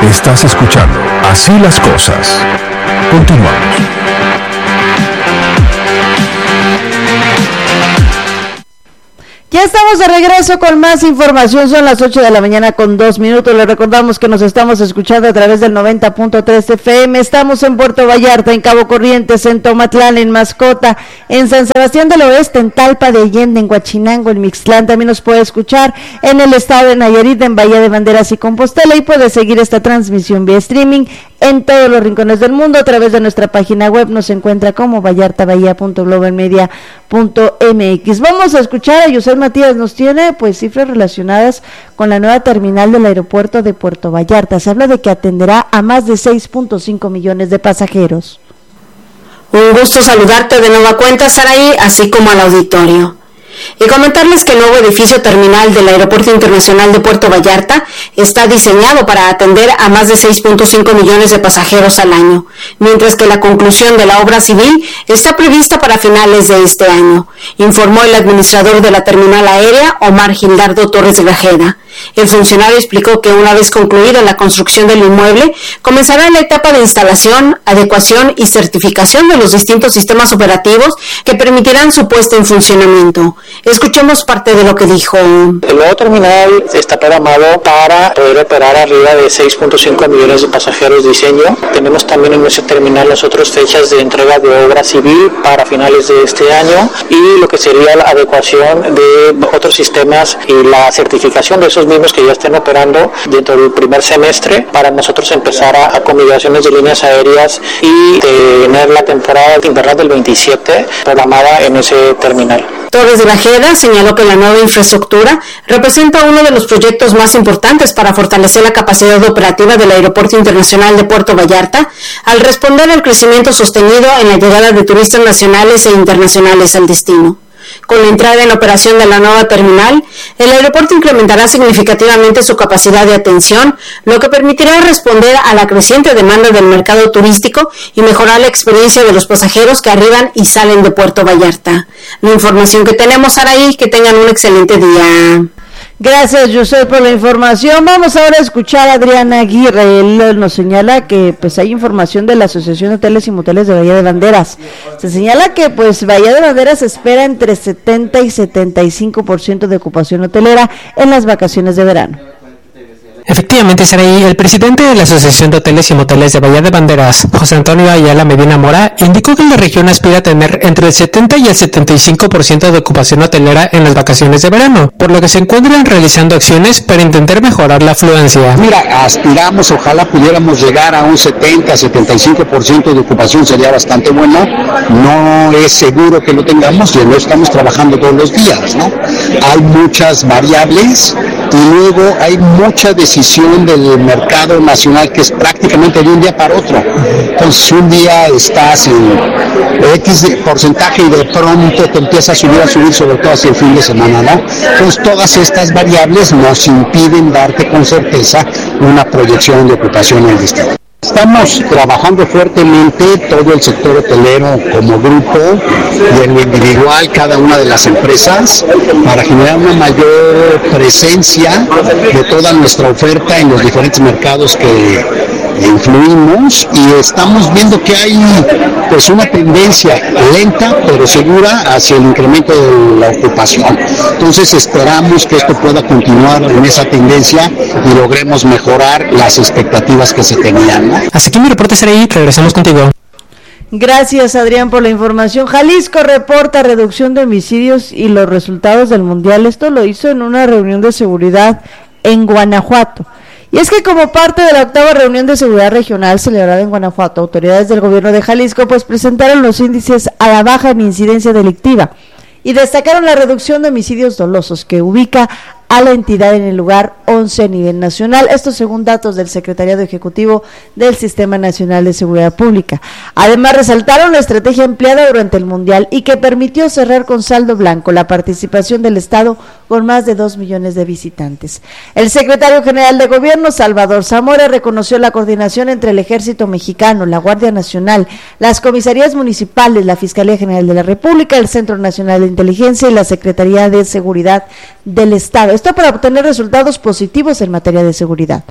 Estás escuchando Así las Cosas. Continuamos. Ya estamos de regreso con más información, son las 8 de la mañana con 2 minutos, les recordamos que nos estamos escuchando a través del 90.3 FM, estamos en Puerto Vallarta, en Cabo Corrientes, en Tomatlán, en Mascota, en San Sebastián del Oeste, en Talpa de Allende, en Huachinango, en Mixtlán, también nos puede escuchar en el estado de Nayarit, en Bahía de Banderas y Compostela, y puede seguir esta transmisión vía streaming en todos los rincones del mundo a través de nuestra página web, nos encuentra como vallartabahia.globalmedia.mx. Vamos a escuchar a José Matías, nos tiene pues cifras relacionadas con la nueva terminal del aeropuerto de Puerto Vallarta. Se habla de que atenderá a más de 6.5 millones de pasajeros. Un gusto saludarte de nueva cuenta, Saraí, así como al auditorio. Y comentarles que el nuevo edificio terminal del Aeropuerto Internacional de Puerto Vallarta está diseñado para atender a más de 6.5 millones de pasajeros al año, mientras que la conclusión de la obra civil está prevista para finales de este año, informó el administrador de la terminal aérea, Omar Gildardo Torres Grajeda. El funcionario explicó que una vez concluida la construcción del inmueble, comenzará la etapa de instalación, adecuación y certificación de los distintos sistemas operativos que permitirán su puesta en funcionamiento. Escuchemos parte de lo que dijo. El nuevo terminal está programado para poder operar arriba de 6.5 millones de pasajeros de diseño. Tenemos también en ese terminal las otras fechas de entrega de obra civil para finales de este año y lo que sería la adecuación de otros sistemas y la certificación de esos mismos que ya estén operando dentro del primer semestre para nosotros empezar a combinaciones de líneas aéreas y tener la temporada invernal del 27 programada en ese terminal. Torres Grajeda señaló que la nueva infraestructura representa uno de los proyectos más importantes para fortalecer la capacidad operativa del Aeropuerto Internacional de Puerto Vallarta al responder al crecimiento sostenido en la llegada de turistas nacionales e internacionales al destino. Con la entrada en operación de la nueva terminal, el aeropuerto incrementará significativamente su capacidad de atención, lo que permitirá responder a la creciente demanda del mercado turístico y mejorar la experiencia de los pasajeros que arriban y salen de Puerto Vallarta. La información que tenemos, Araí, que tengan un excelente día. Gracias, José, por la información. Vamos ahora a escuchar a Adriana Aguirre. Él nos señala que pues hay información de la Asociación de Hoteles y Moteles de Bahía de Banderas. Se señala que pues Bahía de Banderas espera entre 70 y 75% de ocupación hotelera en las vacaciones de verano. Efectivamente, Saraí, el presidente de la Asociación de Hoteles y Moteles de Bahía de Banderas, José Antonio Ayala Medina Mora, indicó que la región aspira a tener entre el 70 y el 75% de ocupación hotelera en las vacaciones de verano, por lo que se encuentran realizando acciones para intentar mejorar la afluencia. Mira, aspiramos, ojalá pudiéramos llegar a un 70-75% de ocupación, sería bastante bueno. No es seguro que lo tengamos y lo estamos trabajando todos los días, ¿no? Hay muchas variables y luego hay mucha decisión del mercado nacional que es prácticamente de un día para otro. Entonces un día estás en X de porcentaje y de pronto te empieza a subir sobre todo hacia el fin de semana, ¿no? Entonces todas estas variables nos impiden darte con certeza una proyección de ocupación en el distrito. Estamos trabajando fuertemente todo el sector hotelero como grupo y en lo individual cada una de las empresas para generar una mayor presencia de toda nuestra oferta en los diferentes mercados que influimos y estamos viendo que hay pues una tendencia lenta pero segura hacia el incremento de la ocupación. Entonces esperamos que esto pueda continuar en esa tendencia y logremos mejorar las expectativas que se tenían, ¿no? Hasta aquí mi reporte, Saraí, regresamos contigo. Gracias, Adrián, por la información. Jalisco reporta reducción de homicidios y los resultados del Mundial. Esto lo hizo en una reunión de seguridad en Guanajuato. Y es que como parte de la 8ª reunión de seguridad regional celebrada en Guanajuato, autoridades del gobierno de Jalisco pues presentaron los índices a la baja en incidencia delictiva y destacaron la reducción de homicidios dolosos que ubica a la entidad en el lugar 11 a nivel nacional, esto según datos del Secretariado Ejecutivo del Sistema Nacional de Seguridad Pública. Además resaltaron la estrategia empleada durante el Mundial y que permitió cerrar con saldo blanco la participación del Estado con más de 2 millones de visitantes. El secretario general de Gobierno, Salvador Zamora, reconoció la coordinación entre el Ejército Mexicano, la Guardia Nacional, las comisarías municipales, la Fiscalía General de la República, el Centro Nacional de Inteligencia y la Secretaría de Seguridad del Estado. Esto para obtener resultados positivos en materia de seguridad.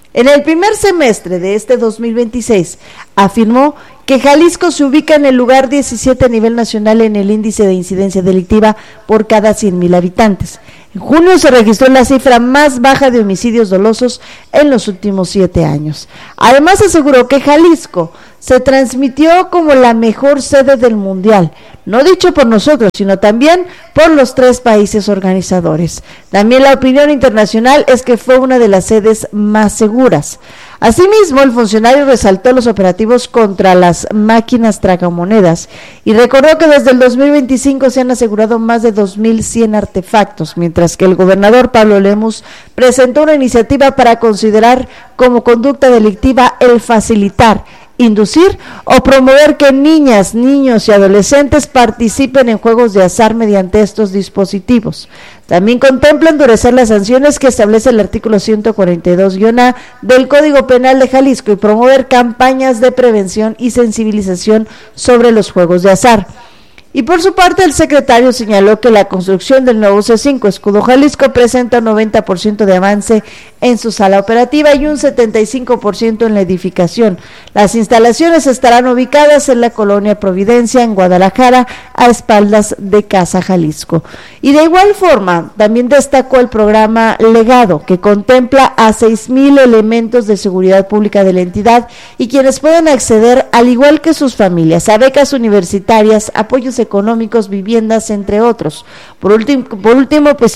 En el primer semestre de este 2026, afirmó que Jalisco se ubica en el lugar 17 a nivel nacional en el índice de incidencia delictiva por cada 100,000 habitantes. En junio se registró la cifra más baja de homicidios dolosos en los últimos 7 años. Además, aseguró que Jalisco se transmitió como la mejor sede del Mundial, no dicho por nosotros, sino también por los 3 países organizadores. También la opinión internacional es que fue una de las sedes más seguras. Asimismo, el funcionario resaltó los operativos contra las máquinas tragamonedas y recordó que desde el 2025 se han asegurado más de 2,100 artefactos, mientras que el gobernador Pablo Lemus presentó una iniciativa para considerar como conducta delictiva el facilitar, inducir o promover que niñas, niños y adolescentes participen en juegos de azar mediante estos dispositivos. También contempla endurecer las sanciones que establece el artículo 142-A del Código Penal de Jalisco y promover campañas de prevención y sensibilización sobre los juegos de azar. Y por su parte, el secretario señaló que la construcción del nuevo C5 Escudo Jalisco presenta un 90% de avance en su sala operativa y un 75% en la edificación. Las instalaciones estarán ubicadas en la colonia Providencia, en Guadalajara, a espaldas de Casa Jalisco. Y de igual forma, también destacó el programa Legado, que contempla a 6,000 elementos de seguridad pública de la entidad y quienes pueden acceder, al igual que sus familias, a becas universitarias, apoyos económicos, viviendas, entre otros. Por último, pues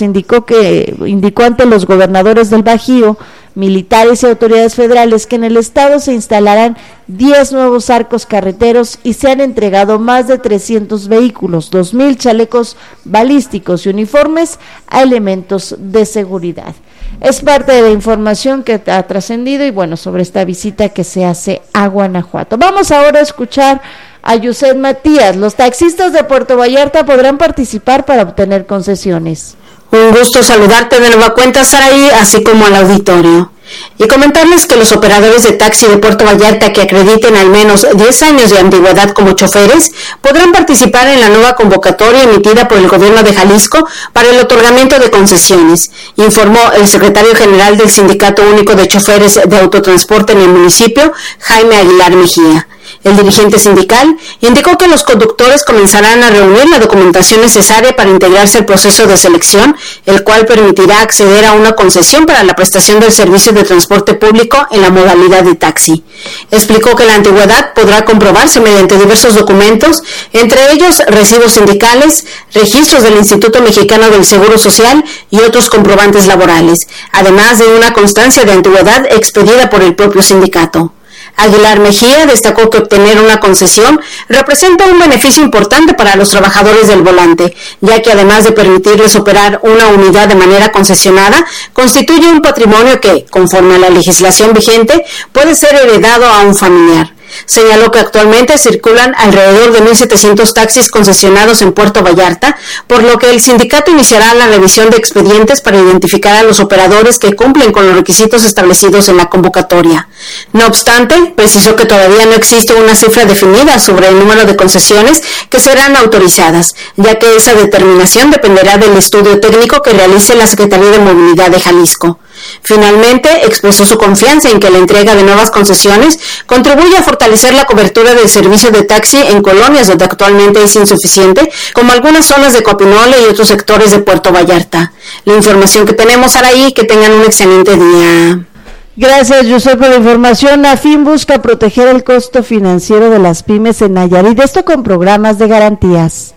indicó ante los gobernadores del Bajío, militares y autoridades federales que en el estado se instalarán 10 nuevos arcos carreteros y se han entregado más de 300 vehículos, 2,000 chalecos balísticos y uniformes a elementos de seguridad. Es parte de la información que ha trascendido y bueno, sobre esta visita que se hace a Guanajuato. Vamos ahora a escuchar a Yuset Matías. Los taxistas de Puerto Vallarta podrán participar para obtener concesiones. Un gusto saludarte de nueva cuenta, Saraí, así como al auditorio. Y comentarles que los operadores de taxi de Puerto Vallarta que acrediten al menos 10 años de antigüedad como choferes podrán participar en la nueva convocatoria emitida por el gobierno de Jalisco para el otorgamiento de concesiones, informó el secretario general del Sindicato Único de Choferes de Autotransporte en el municipio, Jaime Aguilar Mejía. El dirigente sindical indicó que los conductores comenzarán a reunir la documentación necesaria para integrarse al proceso de selección, el cual permitirá acceder a una concesión para la prestación del servicio de transporte público en la modalidad de taxi. Explicó que la antigüedad podrá comprobarse mediante diversos documentos, entre ellos recibos sindicales, registros del Instituto Mexicano del Seguro Social y otros comprobantes laborales, además de una constancia de antigüedad expedida por el propio sindicato. Aguilar Mejía destacó que obtener una concesión representa un beneficio importante para los trabajadores del volante, ya que además de permitirles operar una unidad de manera concesionada, constituye un patrimonio que, conforme a la legislación vigente, puede ser heredado a un familiar. Señaló que actualmente circulan alrededor de 1,700 taxis concesionados en Puerto Vallarta, por lo que el sindicato iniciará la revisión de expedientes para identificar a los operadores que cumplen con los requisitos establecidos en la convocatoria. No obstante, precisó que todavía no existe una cifra definida sobre el número de concesiones que serán autorizadas, ya que esa determinación dependerá del estudio técnico que realice la Secretaría de Movilidad de Jalisco. Finalmente, expresó su confianza en que la entrega de nuevas concesiones contribuye a fortalecer la cobertura del servicio de taxi en colonias donde actualmente es insuficiente, como algunas zonas de Coapinole y otros sectores de Puerto Vallarta. La información que tenemos, Araí, que tengan un excelente día. Gracias, José, por la información. AFIN busca proteger el costo financiero de las pymes en Nayarit, esto con programas de garantías.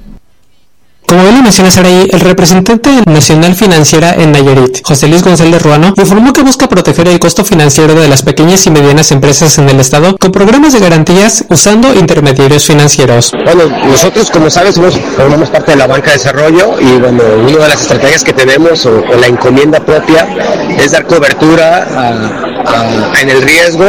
Como bien lo menciona Saraí, el representante nacional financiera en Nayarit, José Luis González Ruano, informó que busca proteger el costo financiero de las pequeñas y medianas empresas en el estado con programas de garantías usando intermediarios financieros. Bueno, nosotros, como sabes, formamos parte de la banca de desarrollo y bueno, una de las estrategias que tenemos o la encomienda propia es dar cobertura en el riesgo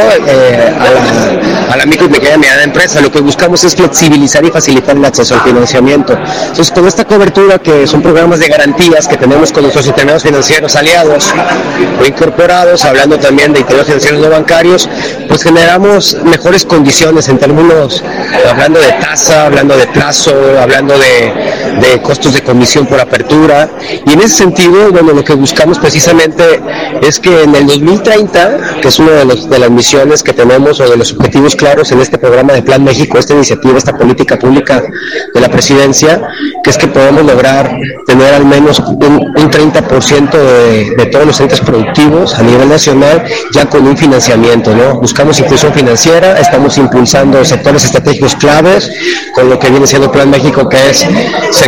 a la micro y pequeña y mediana empresa. Lo que buscamos es flexibilizar y facilitar el acceso al financiamiento. Entonces, con esta cobertura, que son programas de garantías que tenemos con nuestros intermediarios financieros aliados o incorporados, hablando también de intermediarios financieros no bancarios, pues generamos mejores condiciones en términos, hablando de tasa, hablando de plazo, hablando de de costos de comisión por apertura, y en ese sentido, bueno, lo que buscamos precisamente es que en el 2030, que es una de las misiones que tenemos o de los objetivos claros en este programa de Plan México, esta iniciativa, esta política pública de la presidencia, que es que podamos lograr tener al menos un 30% de todos los entes productivos a nivel nacional ya con un financiamiento, ¿no? Buscamos inclusión financiera, estamos impulsando sectores estratégicos claves con lo que viene siendo Plan México, que es